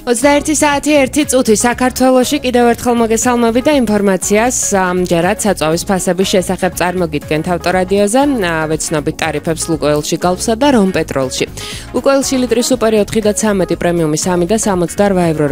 21 საათი 1 წუთი საქართველოში კიდევ ერთხელ მოგესალმებით და ინფორმაციას ამჯერად საწვავის ფასების შესახებ წარმოგიდგენთ ავტორადიოზე. ვეცნობით ტარიფებს ლუკოილში, გალფსა და რომპეტროლში. ლუკოილში ლიტრი სუპერი 4 და 13 პრემიუმი 3 და 68 ევროზე